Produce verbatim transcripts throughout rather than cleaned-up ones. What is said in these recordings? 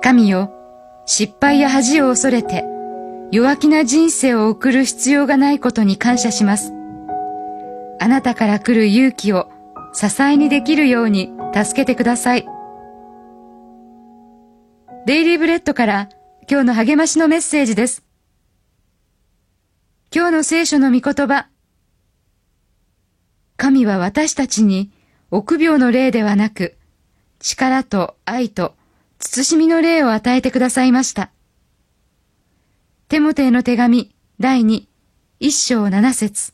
神よ、失敗や恥を恐れて弱気な人生を送る必要がないことに感謝します。あなたから来る勇気を支えにできるように助けてください。デイリーブレッドから今日の励ましのメッセージです。今日の聖書の御言葉。神は私たちに臆病の霊ではなく、力と愛と慎みの霊を与えてくださいました。テモテへの手紙だいに、一章七節。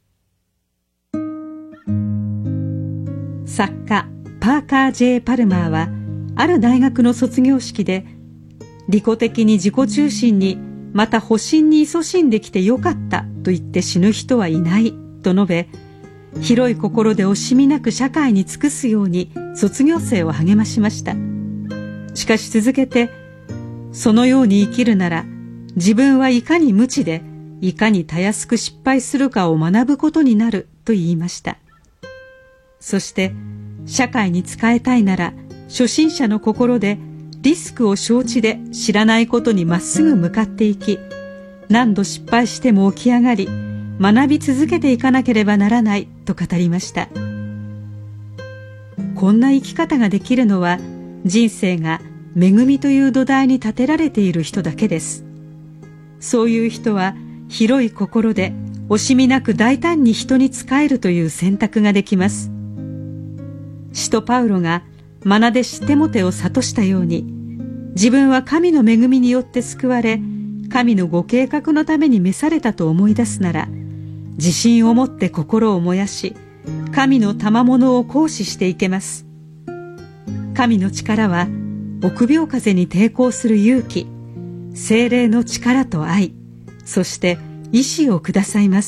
作家パーカー・ジェイ・パルマーはある大学の卒業式で、利己的に自己中心にまた保身に勤しんできてよかったと言って死ぬ人はいないと述べ、広い心で惜しみなく社会に尽くすように卒業生を励ましました。しかし続けて、そのように生きるなら自分はいかに無知でいかにたやすく失敗するかを学ぶことになると言いました。そして社会に仕えたいなら初心者の心でリスクを承知で知らないことにまっすぐ向かっていき、何度失敗しても起き上がり学び続けていかなければならないと語りました。こんな生き方ができるのは人生が恵みという土台に立てられている人だけです。そういう人は広い心で惜しみなく大胆に人に仕えるという選択ができます。使徒パウロが愛弟子テモテを諭したように、自分は神の恵みによって救われ、神のご計画のために召されたと思い出すなら、自信を持って心を燃やし、神の賜物を行使していけます。神の力は臆病風に抵抗する勇気、聖霊の力と愛、そして意志をくださいます。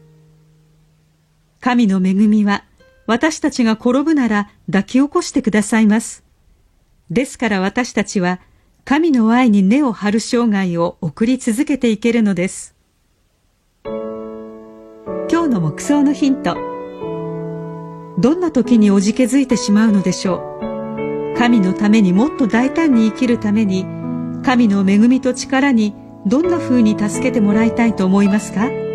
神の恵みは私たちが転ぶなら抱き起こしてくださいます。ですから私たちは神の愛に根を張る生涯を送り続けていけるのです。今日の黙想のヒント。どんな時におじけづいてしまうのでしょう。神のためにもっと大胆に生きるために、神の恵みと力にどんな風に助けてもらいたいと思いますか？